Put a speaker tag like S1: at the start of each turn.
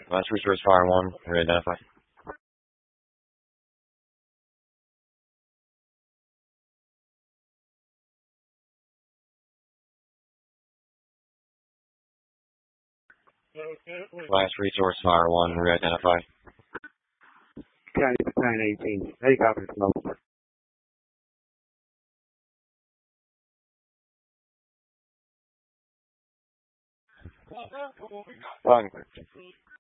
S1: Last resource fire 1, re-identify. Last resource fire 1, re-identify.
S2: County Battalion 18. Helicopter smoke.
S1: Fine.